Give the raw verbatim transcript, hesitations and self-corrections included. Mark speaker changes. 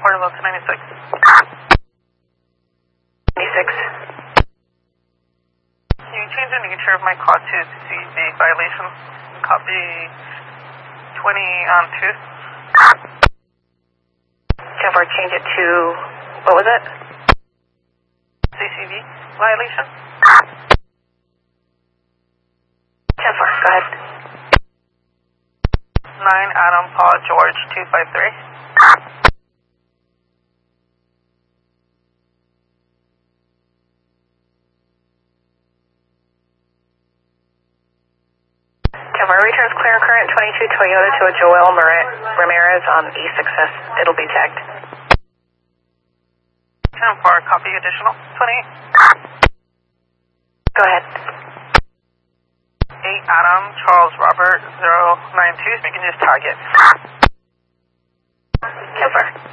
Speaker 1: Portable to ninety-six.
Speaker 2: ninety-six.
Speaker 1: Can you change the nature of my call to see the violation? Copy twenty on two.
Speaker 2: ten four, change it to, what was it?
Speaker 1: C C V violation.
Speaker 2: ten four, go ahead.
Speaker 1: nine Adam Paul George two five three.
Speaker 2: ten four, returns clear current twenty-two Toyota to a Joel Ramirez on E success. It'll be tagged.
Speaker 1: ten four, copy additional. twenty-eight.
Speaker 2: Go ahead.
Speaker 1: eight Adam Charles Robert zero nine two. You can just tag it.
Speaker 2: ten four.